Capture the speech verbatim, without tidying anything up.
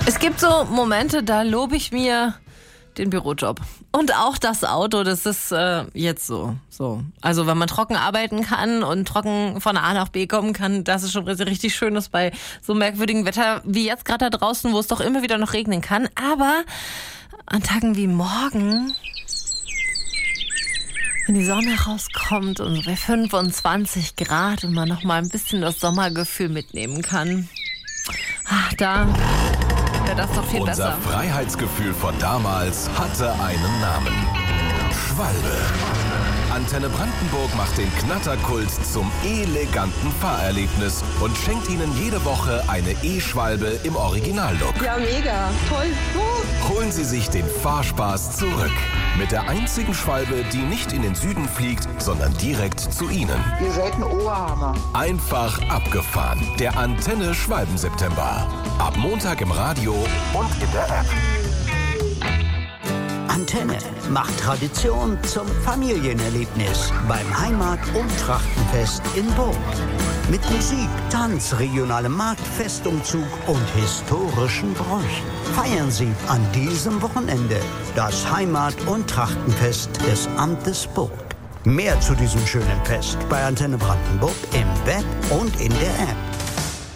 Es gibt so Momente, da lobe ich mir den Bürojob. Und auch das Auto, das ist äh, jetzt so, so. Also wenn man trocken arbeiten kann und trocken von A nach B kommen kann, das ist schon richtig schön, das bei so merkwürdigem Wetter wie jetzt gerade da draußen, wo es doch immer wieder noch regnen kann. Aber an Tagen wie morgen, wenn die Sonne rauskommt und bei fünfundzwanzig Grad und man noch mal ein bisschen das Sommergefühl mitnehmen kann, ach, da wäre das doch viel Unser besser. Unser Freiheitsgefühl von damals hatte einen Namen. Schwalbe. Antenne Brandenburg macht den Knatterkult zum eleganten Fahrerlebnis und schenkt Ihnen jede Woche eine E-Schwalbe im Originallook. Ja, mega. Toll. Uh. Holen Sie sich den Fahrspaß zurück. Mit der einzigen Schwalbe, die nicht in den Süden fliegt, sondern direkt zu Ihnen. Ihr seid ein Oberhammer. Einfach abgefahren. Der Antenne Schwalben-September. Ab Montag im Radio und in der App. Antenne macht Tradition zum Familienerlebnis beim Heimat- und Trachtenfest in Burg. Mit Musik, Tanz, regionalem Markt, Festumzug und historischen Bräuchen. Feiern Sie an diesem Wochenende das Heimat- und Trachtenfest des Amtes Burg. Mehr zu diesem schönen Fest bei Antenne Brandenburg im Web und in der App.